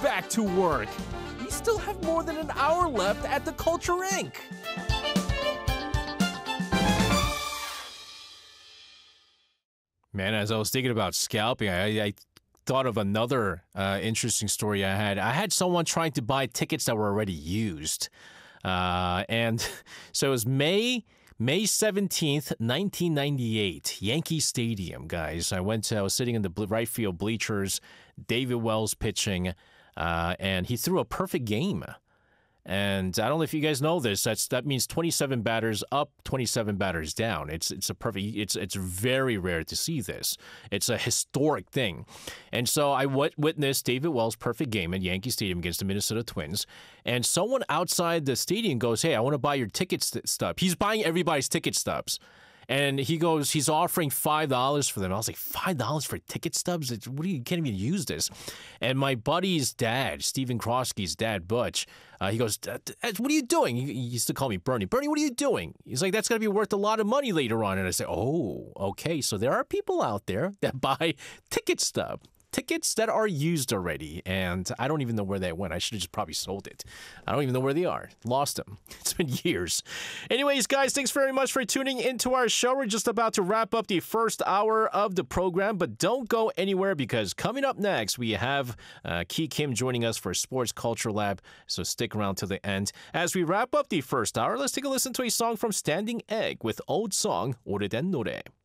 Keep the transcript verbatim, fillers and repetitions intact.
back to work. We still have more than an hour left at the Culture Incorporated. Man, as I was thinking about scalping, I, I thought of another uh, interesting story I had. I had someone trying to buy tickets that were already used. Uh, and so it was May May seventeenth, nineteen ninety-eight, Yankee Stadium, guys. I went to, I was sitting in the right field bleachers, David Wells pitching, uh, and he threw a perfect game. And I don't know if you guys know this. That's that means twenty-seven batters up, twenty-seven batters down. It's it's a perfect. It's it's very rare to see this. It's a historic thing. And so I w- witnessed David Wells' perfect game at Yankee Stadium against the Minnesota Twins. And someone outside the stadium goes, "Hey, I want to buy your ticket st- stub." He's buying everybody's ticket stubs. And he goes, he's offering five dollars for them. I was like, five dollars for ticket stubs? It's, what do you, you can't even use this. And my buddy's dad, Stephen Krosky's dad, Butch, uh, he goes, what are you doing? He, he used to call me Bernie. Bernie, what are you doing? He's like, that's going to be worth a lot of money later on. And I say, oh, okay. So there are people out there that buy ticket stub. Tickets that are used already, and I don't even know where they went. I should have just probably sold it. I don't even know where they are. Lost them. It's been years. Anyways, guys, thanks very much for tuning into our show. We're just about to wrap up the first hour of the program, but don't go anywhere because coming up next, we have uh, Ki Kim joining us for Sports Culture Lab, so stick around till the end. As we wrap up the first hour, let's take a listen to a song from Standing Egg with old song, 오래된 노래.